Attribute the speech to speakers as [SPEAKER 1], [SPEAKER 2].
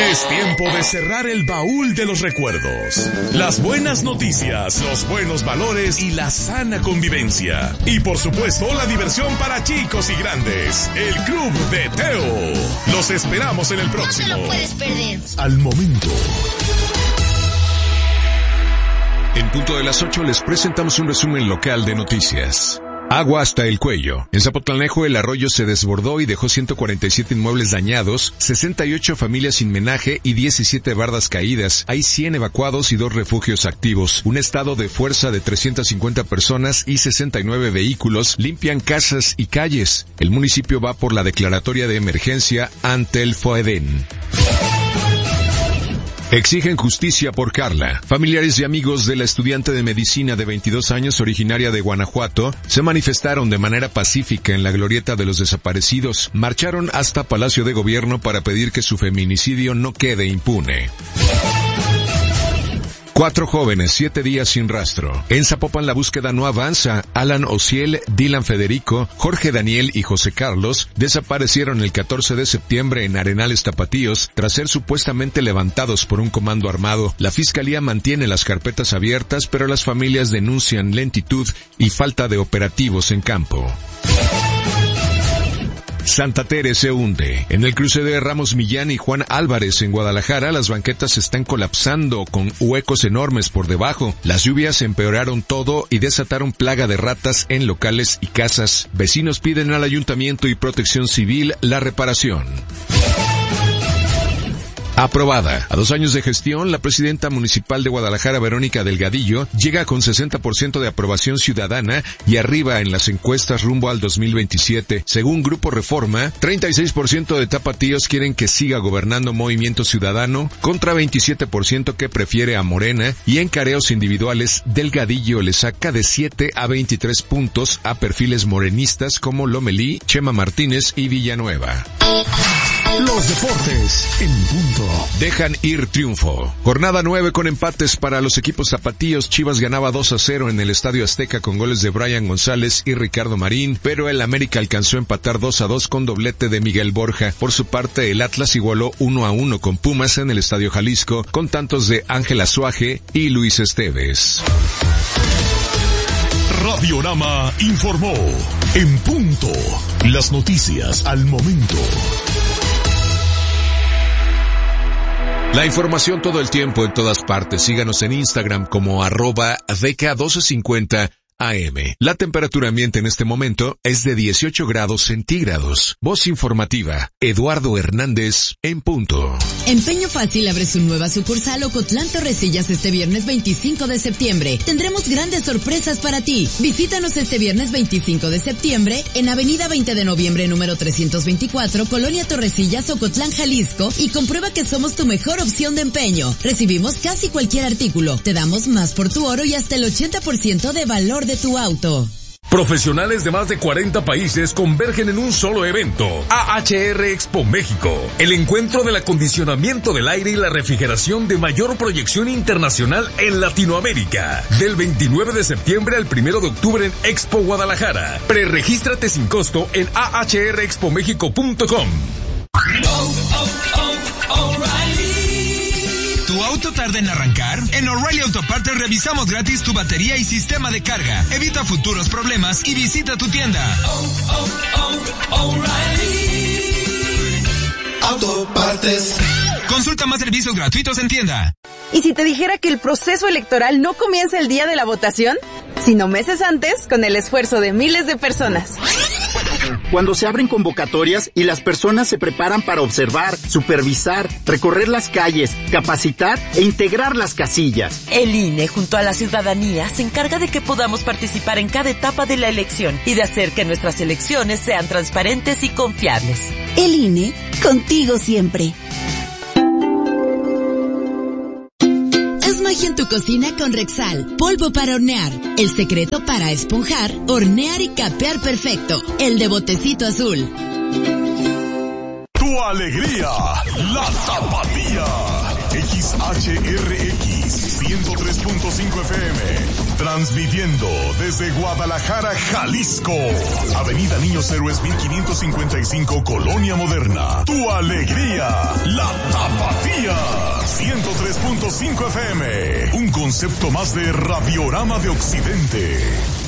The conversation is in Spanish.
[SPEAKER 1] Es tiempo de cerrar el baúl de los recuerdos. Las buenas noticias, los buenos valores y la sana convivencia. Y por supuesto, la diversión para chicos y grandes. El Club de Teo. Los esperamos en el próximo.
[SPEAKER 2] No te lo puedes perder.
[SPEAKER 1] Al momento.
[SPEAKER 3] En punto de las 8 les presentamos un resumen local de noticias. Agua hasta el cuello. En Zapotlanejo el arroyo se desbordó y dejó 147 inmuebles dañados, 68 familias sin menaje y 17 bardas caídas. Hay 100 evacuados y 2 refugios activos. Un estado de fuerza de 350 personas y 69 vehículos limpian casas y calles. El municipio va por la declaratoria de emergencia ante el FOEDEN. Exigen justicia por Carla. Familiares y amigos de la estudiante de medicina de 22 años originaria de Guanajuato se manifestaron de manera pacífica en la glorieta de los desaparecidos. Marcharon hasta Palacio de Gobierno para pedir que su feminicidio no quede impune. 4 jóvenes, 7 días sin rastro. En Zapopan la búsqueda no avanza. Alan Ociel, Dylan Federico, Jorge Daniel y José Carlos desaparecieron el 14 de septiembre en Arenales Tapatíos tras ser supuestamente levantados por un comando armado. La fiscalía mantiene las carpetas abiertas, pero las familias denuncian lentitud y falta de operativos en campo. Santa Tere se hunde. En el cruce de Ramos Millán y Juan Álvarez en Guadalajara, las banquetas están colapsando con huecos enormes por debajo. Las lluvias empeoraron todo y desataron plaga de ratas en locales y casas. Vecinos piden al ayuntamiento y Protección Civil la reparación. Aprobada. A 2 años de gestión, la presidenta municipal de Guadalajara, Verónica Delgadillo, llega con 60% de aprobación ciudadana y arriba en las encuestas rumbo al 2027. Según Grupo Reforma, 36% de tapatíos quieren que siga gobernando Movimiento Ciudadano, contra 27% que prefiere a Morena, y en careos individuales, Delgadillo le saca de 7 a 23 puntos a perfiles morenistas como Lomelí, Chema Martínez y Villanueva.
[SPEAKER 1] Los deportes en punto.
[SPEAKER 3] Dejan ir triunfo. Jornada 9 con empates para los equipos zapatillos. Chivas ganaba 2-0 en el Estadio Azteca con goles de Brian González y Ricardo Marín, pero el América alcanzó a empatar 2-2 con doblete de Miguel Borja. Por su parte, el Atlas igualó 1-1 con Pumas en el Estadio Jalisco con tantos de Ángel Azuaje y Luis Esteves.
[SPEAKER 1] Radiorama informó. En punto. Las noticias al momento.
[SPEAKER 3] La información todo el tiempo en todas partes. Síganos en Instagram como @DK1250 AM. La temperatura ambiente en este momento es de 18 grados centígrados. Voz informativa, Eduardo Hernández, en punto.
[SPEAKER 4] Empeño Fácil abre su nueva sucursal Ocotlán Torrecillas este viernes 25 de septiembre. Tendremos grandes sorpresas para ti. Visítanos este viernes 25 de septiembre en Avenida 20 de Noviembre número 324, Colonia Torrecillas, Ocotlán, Jalisco, y comprueba que somos tu mejor opción de empeño. Recibimos casi cualquier artículo. Te damos más por tu oro y hasta el 80% de valor de tu auto.
[SPEAKER 1] Profesionales de más de 40 países convergen en un solo evento. AHR Expo México. El encuentro del acondicionamiento del aire y la refrigeración de mayor proyección internacional en Latinoamérica. Del 29 de septiembre al 1 de octubre en Expo Guadalajara. Preregístrate sin costo en ahrexpomexico.com.
[SPEAKER 5] ¿Tu auto tarda en arrancar? En O'Reilly Auto Parts revisamos gratis tu batería y sistema de carga. Evita futuros problemas y visita tu tienda.
[SPEAKER 6] O'Reilly Auto Parts.
[SPEAKER 5] Consulta más servicios gratuitos en tienda.
[SPEAKER 7] ¿Y si te dijera que el proceso electoral no comienza el día de la votación, sino meses antes, con el esfuerzo de miles de personas?
[SPEAKER 8] Cuando se abren convocatorias y las personas se preparan para observar, supervisar, recorrer las calles, capacitar e integrar las casillas.
[SPEAKER 9] El INE, junto a la ciudadanía, se encarga de que podamos participar en cada etapa de la elección y de hacer que nuestras elecciones sean transparentes y confiables.
[SPEAKER 10] El INE, contigo siempre.
[SPEAKER 4] Haz magia en tu cocina con Rexal, polvo para hornear. El secreto para esponjar, hornear y capear perfecto. El de botecito azul.
[SPEAKER 1] Tu alegría, la Tapatía.
[SPEAKER 2] XHRX 103.5 FM, transmitiendo desde Guadalajara, Jalisco. Avenida Niños Héroes 1555, Colonia Moderna. Tu alegría, la Tapatía. 103.5 FM, un concepto más de Radiorama de Occidente.